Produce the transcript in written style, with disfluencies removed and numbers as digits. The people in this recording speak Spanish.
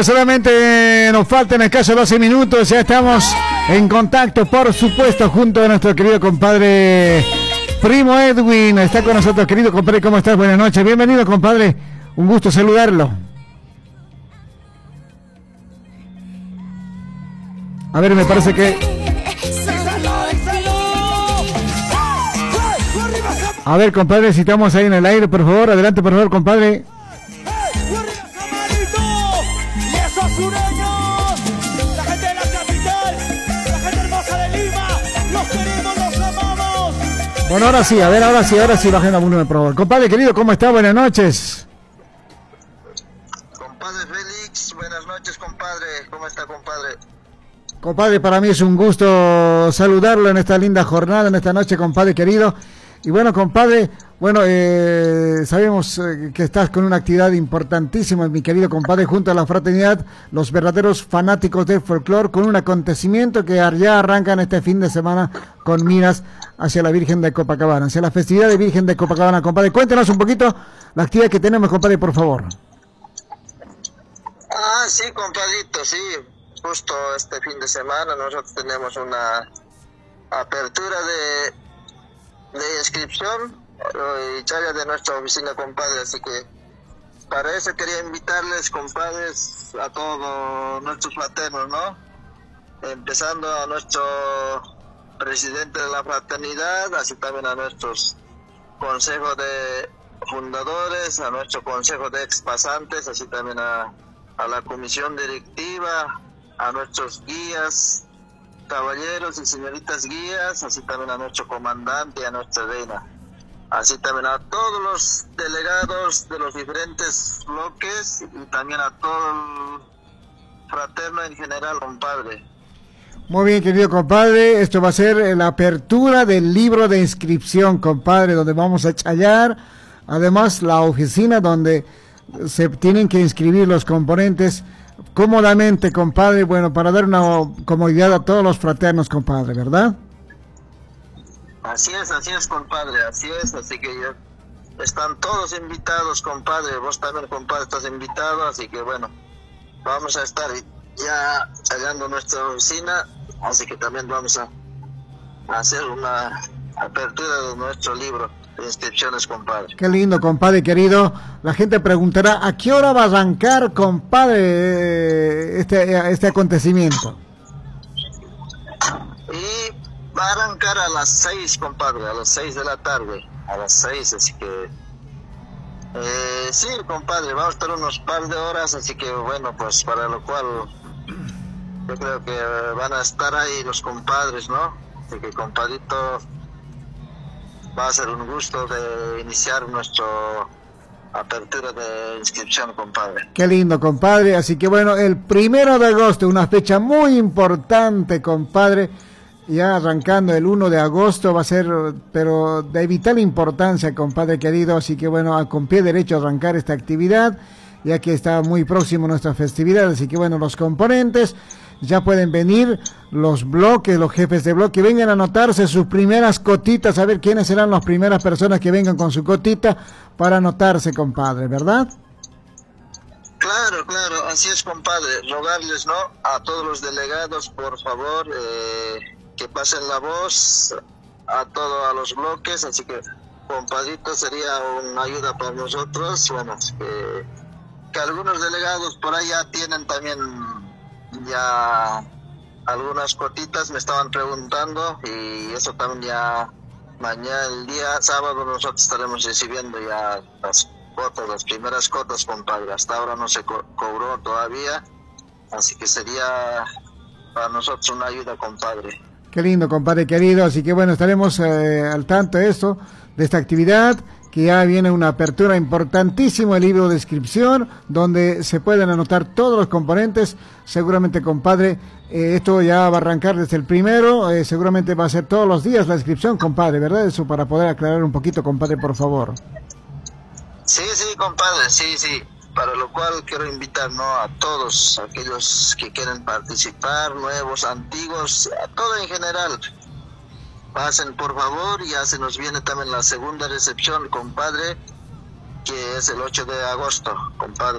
Bueno, solamente nos faltan escasos 12 minutos. Ya estamos en contacto, por supuesto, junto a nuestro querido compadre Primo Edwin. Está con nosotros, querido compadre. ¿Cómo estás? Buenas noches. Bienvenido, compadre. Un gusto saludarlo. A ver, me parece que... A ver, compadre, si estamos ahí en el aire, por favor. Adelante, por favor, compadre. Bueno, ahora sí, a ver, ahora sí, bajen a volumen, por favor. Compadre querido, ¿cómo está? Buenas noches. Compadre Félix, buenas noches, compadre. ¿Cómo está, compadre? Compadre, para mí es un gusto saludarlo en esta linda jornada, en esta noche, compadre querido. Y bueno, compadre, sabemos que estás con una actividad importantísima, mi querido compadre, junto a la fraternidad, los verdaderos fanáticos del folclore, con un acontecimiento que ya arrancan este fin de semana con miras hacia la Virgen de Copacabana, hacia la festividad de Virgen de Copacabana. Compadre, cuéntanos un poquito la actividad que tenemos, compadre, por favor. Sí, compadrito, sí. Justo este fin de semana nosotros tenemos una apertura de inscripción y de nuestra oficina, compadre, así que para eso quería invitarles, compadres, a todos nuestros fraternos, ¿no? Empezando a nuestro presidente de la fraternidad, así también a nuestros consejos de fundadores, a nuestro consejo de expasantes, así también a la comisión directiva, a nuestros guías, caballeros y señoritas guías, así también a nuestro comandante y a nuestra reina, así también a todos los delegados de los diferentes bloques y también a todo el fraterno en general, compadre. Muy bien, querido compadre, esto va a ser la apertura del libro de inscripción, compadre, donde vamos a hallar además la oficina donde se tienen que inscribir los componentes cómodamente, compadre, bueno, para dar una comodidad a todos los fraternos, compadre, ¿verdad? Así es, compadre, así es, así que están todos invitados, compadre, vos también, compadre, estás invitado, así que bueno, vamos a estar ya hallando nuestra oficina, así que también vamos a hacer una apertura de nuestro libro de inscripciones, compadre. Qué lindo, compadre querido. La gente preguntará, ¿a qué hora va a arrancar, compadre, este acontecimiento? Y va a arrancar a las 6, compadre, a las 6 de la tarde, a las 6, así que sí, compadre, vamos a estar unos par de horas, así que bueno, pues para lo cual yo creo que van a estar ahí los compadres, ¿no? Así que, compadrito, va a ser un gusto de iniciar nuestra apertura de inscripción, compadre. Qué lindo, compadre. Así que bueno, el 1 de agosto, una fecha muy importante, compadre. Ya arrancando el 1 de agosto va a ser, pero de vital importancia, compadre querido. Así que bueno, con pie derecho a arrancar esta actividad, ya que está muy próximo nuestra festividad. Así que bueno, los componentes ya pueden venir, los bloques, los jefes de bloque, vengan a anotarse sus primeras cotitas, a ver quiénes serán las primeras personas que vengan con su cotita para anotarse, compadre, ¿verdad? Claro, así es, compadre. Rogarles, ¿no?, a todos los delegados, por favor, que pasen la voz a todos los bloques, así que, compadrito, sería una ayuda para nosotros. Bueno, que algunos delegados por ahí ya tienen también ya algunas cotitas, me estaban preguntando, y eso también ya mañana, el día sábado, nosotros estaremos recibiendo ya las cotas, las primeras cotas, compadre. Hasta ahora no se cobró todavía, así que sería para nosotros una ayuda, compadre. Qué lindo, compadre querido. Así que bueno, estaremos al tanto de esto, de esta actividad, que ya viene una apertura importantísima, el libro de inscripción, donde se pueden anotar todos los componentes. Seguramente, compadre, esto ya va a arrancar desde el 1, seguramente va a ser todos los días la inscripción, compadre, ¿verdad? Eso para poder aclarar un poquito, compadre, por favor. Sí, compadre, sí. Para lo cual quiero invitar, ¿no?, a todos aquellos que quieren participar, nuevos, antiguos, a todo en general. Pasen, por favor. Ya se nos viene también la segunda recepción, compadre, que es el 8 de agosto, compadre.